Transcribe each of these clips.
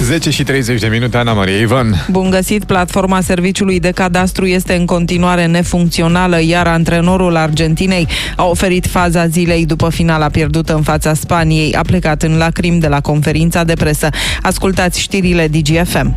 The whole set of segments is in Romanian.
10:30, Ana Maria Ivan. Bun găsit! Platforma serviciului de cadastru este în continuare nefuncțională, iar antrenorul Argentinei a oferit faza zilei după finala pierdută în fața Spaniei. A plecat în lacrimi de la conferința de presă. Ascultați știrile DGFM.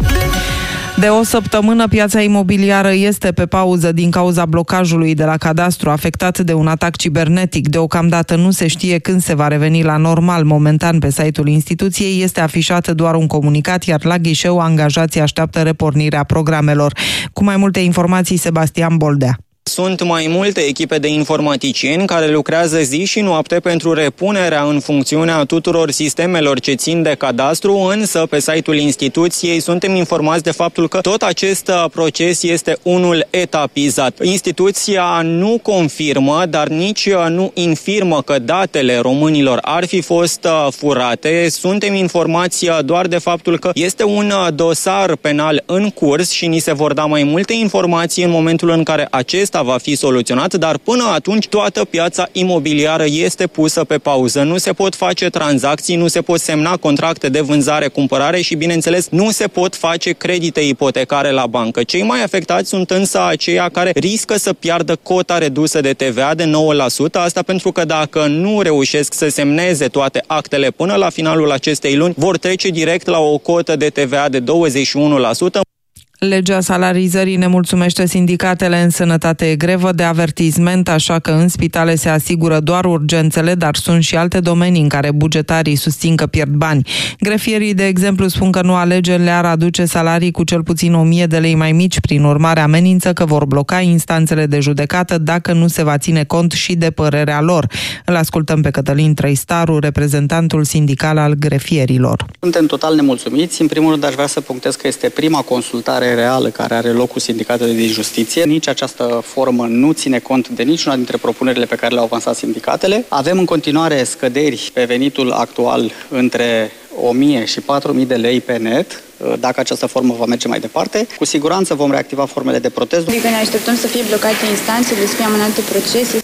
De o săptămână, piața imobiliară este pe pauză din cauza blocajului de la cadastru afectat de un atac cibernetic. Deocamdată nu se știe când se va reveni la normal. Momentan, pe site-ul instituției este afișat doar un comunicat, iar la ghișeu angajații așteaptă repornirea programelor. Cu mai multe informații, Sebastian Boldea. Sunt mai multe echipe de informaticieni care lucrează zi și noapte pentru repunerea în funcțiune a tuturor sistemelor ce țin de cadastru, însă pe site-ul instituției suntem informați de faptul că tot acest proces este unul etapizat. Instituția nu confirmă, dar nici nu infirmă că datele românilor ar fi fost furate. Suntem informați doar de faptul că este un dosar penal în curs și ni se vor da mai multe informații în momentul în care acesta va fi soluționat, dar până atunci toată piața imobiliară este pusă pe pauză. Nu se pot face tranzacții, nu se pot semna contracte de vânzare-cumpărare și, bineînțeles, nu se pot face credite ipotecare la bancă. Cei mai afectați sunt însă aceia care riscă să piardă cota redusă de TVA de 9%, asta pentru că dacă nu reușesc să semneze toate actele până la finalul acestei luni, vor trece direct la o cotă de TVA de 21%. Legea salarizării nemulțumește sindicatele. În sănătate e grevă de avertisment, așa că în spitale se asigură doar urgențele, dar sunt și alte domenii în care bugetarii susțin că pierd bani. Grefierii, de exemplu, spun că noua lege le-ar aduce salarii cu cel puțin 1000 de lei mai mici, prin urmare amenință că vor bloca instanțele de judecată dacă nu se va ține cont și de părerea lor. Îl ascultăm pe Cătălin Trăistaru, reprezentantul sindical al grefierilor. Suntem total nemulțumiți. În primul rând, aș vrea să punctez că este prima consultare reală care are loc cu sindicatele de justiție. Nici această formă nu ține cont de niciuna dintre propunerile pe care le-au avansat sindicatele. Avem în continuare scăderi pe venitul actual între 1000 și 4000 de lei pe net. Dacă această formă va merge mai departe, cu siguranță vom reactiva formele de protest. Adică ne așteptăm să fie blocate instanțele, să fie amânate procese?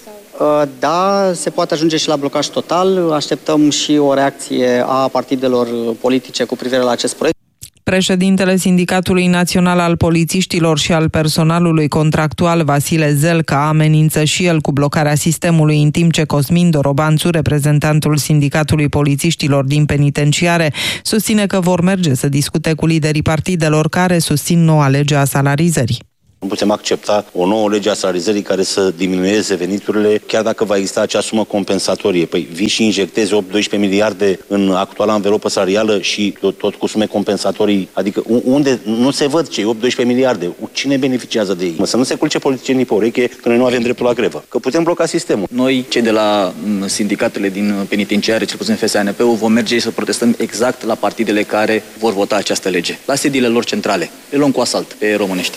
Da, se poate ajunge și la blocaj total. Așteptăm și o reacție a partidelor politice cu privire la acest proiect. Președintele Sindicatului Național al Polițiștilor și al personalului contractual, Vasile Zelca, amenință și el cu blocarea sistemului, în timp ce Cosmin Dorobanțu, reprezentantul Sindicatului Polițiștilor din penitenciare, susține că vor merge să discute cu liderii partidelor care susțin noua lege a salarizării. Nu putem accepta o nouă lege a salarizării care să diminueze veniturile, chiar dacă va exista acea sumă compensatorie. Păi vii și injectezi 8-12 miliarde în actuala anvelopă salarială și tot cu sume compensatorii. Adică unde nu se văd cei 8-12 miliarde? Cine beneficiază de ei? Să nu se culce politicienii pe ureche că noi nu avem dreptul la grevă. Că putem bloca sistemul. Noi, cei de la sindicatele din penitenciare, cel puțin FSANP-ul, vom merge să protestăm exact la partidele care vor vota această lege. La sediile lor centrale. Le luăm cu asalt pe românești.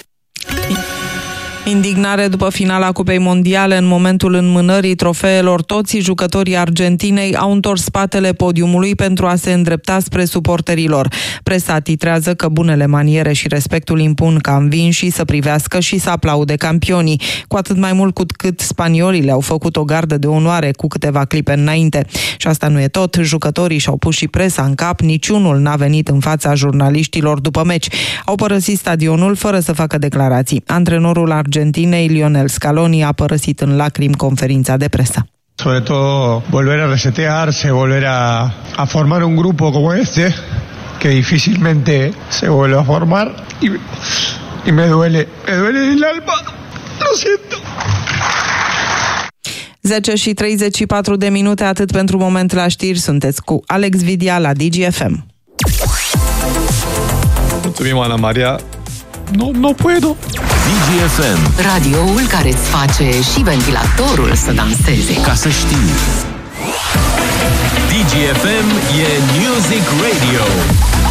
Indignare după finala Cupei Mondiale. În momentul înmânării trofeelor, toți jucătorii Argentinei au întors spatele podiumului pentru a se îndrepta spre suporterilor. Presa titrează că bunele maniere și respectul impun ca învinși să privească și să aplaude campionii, cu atât mai mult cu cât spaniolii le-au făcut o gardă de onoare cu câteva clipe înainte. Și asta nu e tot, jucătorii și-au pus și presa în cap, niciunul n-a venit în fața jurnaliștilor după meci. Au părăsit stadionul fără să facă declarații. Antrenorul Argentinei, Lionel Scaloni, a părăsit în lacrimi conferința de presă. Sobre todo volver a resetearse, volver a formar un grupo como este, que difícilmente se vuelve a formar y me duele el alma. Lo siento. 10:34, atât pentru moment la știri. Sunteți cu Alex Vidia la DGFM. Mulțumim, Ana Maria. No puedo. DGFM, radioul care îți face și ventilatorul să danseze. Ca să știi. DGFM e Music Radio.